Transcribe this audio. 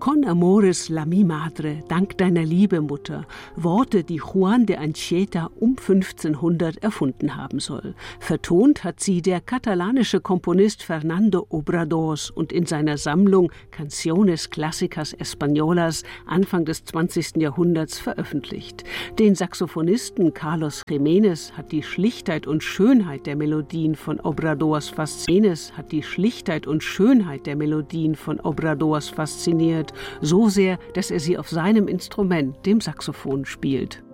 Con amores la mi madre, dank deiner Liebe, Mutter, Worte, die Juan de Anchieta um 1500 erfunden haben soll. Vertont hat sie der katalanische Komponist Fernando Obradors und in seiner Sammlung Canciones Clásicas Españolas Anfang des 20. Jahrhunderts veröffentlicht. Den Saxophonisten Carlos Jiménez hat die Schlichtheit und Schönheit der Melodien von Obradors fasziniert, so sehr, dass er sie auf seinem Instrument, dem Saxophon, spielt.